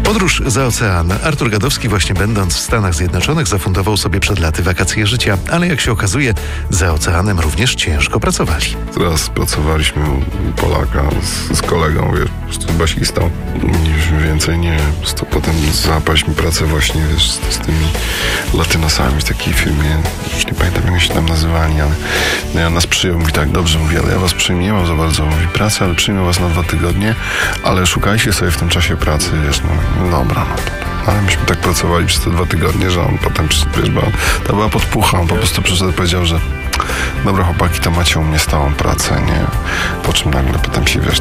Podróż za ocean. Artur Gadowski, właśnie będąc w Stanach Zjednoczonych, zafundował sobie przed laty wakacje życia, ale jak się okazuje, za oceanem również ciężko pracowali. Teraz pracowaliśmy u Polaka z kolegą, z basistą. Już więcej nie. Po prostu potem załapaliśmy pracę właśnie, z tymi latynosami w takiej firmie. Już nie pamiętam, jak się tam nazywali, ale nas przyjął. Mówi tak, dobrze, mówi, ale ja was przyjmę, nie mam za bardzo, mówi, pracy, ale przyjmę was na 2 tygodnie, ale szukajcie sobie w tym czasie pracy, no dobra, ale myśmy tak pracowali przez te 2 tygodnie, że on potem, bo to była podpucha, on po prostu przyszedł i powiedział, że dobra chłopaki, to macie u mnie stałą pracę, nie? Po czym nagle potem się,